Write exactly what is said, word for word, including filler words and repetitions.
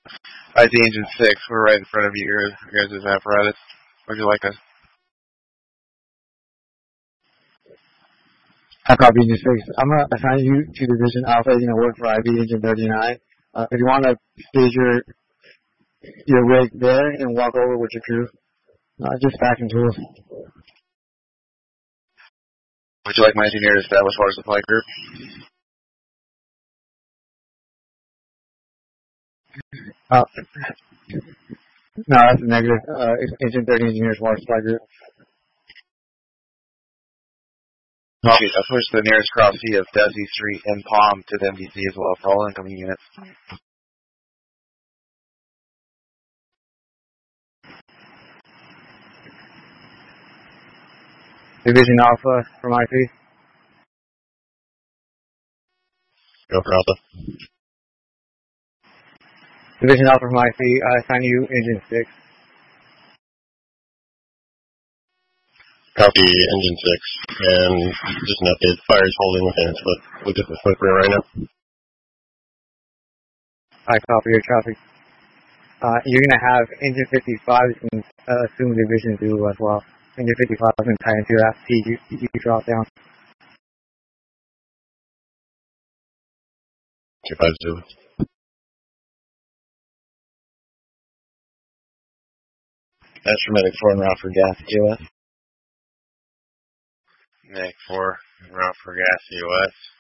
I see engine six. We're right in front of you, your guys' apparatus. Would you like us? I copy engine six. I'm going to assign you to Division Alpha. You're going to work for I B engine thirty-nine. Uh, if you want to stage your, your rig there and walk over with your crew, uh, just packing tools. Would you like my engineer to establish water supply group? Uh, no, that's a negative. Uh, engine thirty engineers water supply group. Copy. I pushed the nearest cross T of Desi Street and Palm to the M D C as well for all incoming units. Division Alpha from I P. Go for Alpha. Division Alpha from I P. I assign you engine six. Copy engine six. And just an update. Fire is holding within its foot. Within the footprint right now. I copy your traffic. Uh, you're going to have engine fifty-five. You can uh, assume division two as well. Engine fifty-five is going to tie into that T you, you drop down. two five zero. That's for Medic four and route for gas U S. Medic four, route for gas U S.